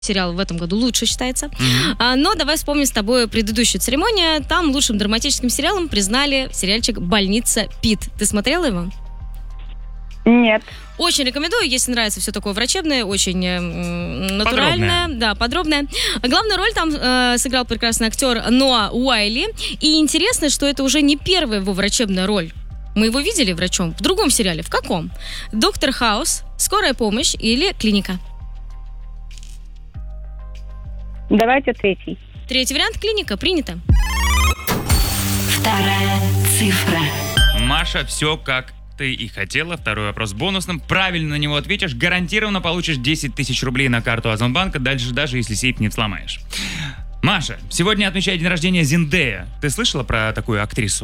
сериал в этом году лучше считается. Но давай вспомним с тобой предыдущую церемонию. Там лучшим драматическим сериалом признали сериальчик «Больница Пит». Ты смотрела его? Нет. Очень рекомендую, если нравится все такое врачебное, очень натуральное, подробное. Главную роль там сыграл прекрасный актер Ноа Уайли. И интересно, что это уже не первая его врачебная роль. Мы его видели врачом в другом сериале. В каком? «Доктор Хаус», «Скорая помощь» или «Клиника»? Давайте третий. Третий вариант — «Клиника». Принято. Вторая цифра. Маша, все как ты и хотела. Второй вопрос бонусным. Правильно на него ответишь, гарантированно получишь 10 тысяч рублей на карту Озонбанка, дальше даже если сейф не сломаешь. Маша, сегодня отмечает день рождения Зендея. Ты слышала про такую актрису?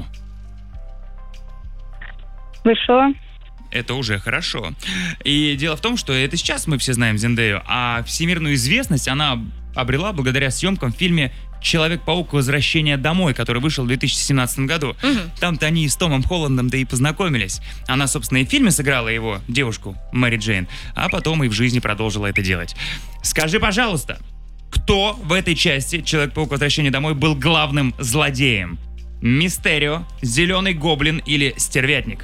Слышала. Это уже хорошо. И дело в том, что это сейчас мы все знаем Зендею, а всемирную известность она обрела благодаря съемкам в фильме «Человек-паук. Возвращение домой», который вышел в 2017 году. Там-то они и с Томом Холландом-то и познакомились. Она, собственно, и в фильме сыграла его, девушку, Мэри Джейн, а потом и в жизни продолжила это делать. Скажи, пожалуйста, кто в этой части «Человек-паук. Возвращение домой» был главным злодеем? Мистерио, Зеленый Гоблин или Стервятник?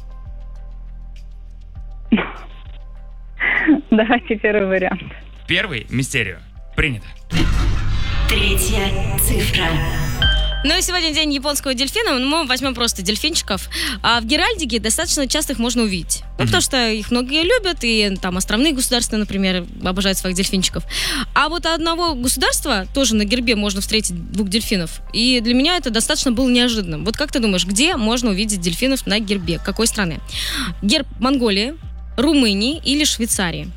Давайте первый вариант. Первый — Мистерио. Принято. Третья цифра. Ну и сегодня день японского дельфина, мы возьмем просто дельфинчиков. А в Геральдике достаточно часто их можно увидеть. Ну, потому что их многие любят, и там островные государства, например, обожают своих дельфинчиков. А вот одного государства тоже на гербе можно встретить двух дельфинов. И для меня это достаточно было неожиданным. Вот как ты думаешь, где можно увидеть дельфинов на гербе? Какой страны? Герб Монголии, Румынии или Швейцарии?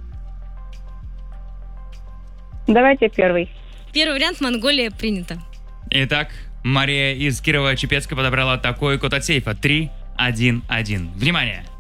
Давайте первый. Первый вариант — Монголия. Принято. Итак, Мария из Кирово-Чепецка подобрала такой код от сейфа. 3-1-1. Внимание!